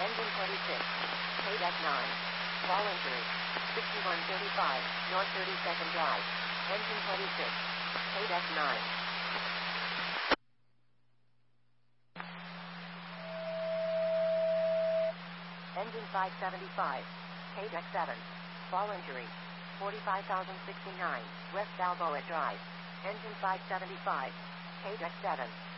Engine 26. KDEC 9. Fall injury. 6135, North 32nd Drive. Engine 26. KDEC 9. Engine 575. KDEC 7. Fall injury. 45,069, West Balboa Drive. Engine 575. KDEC 7.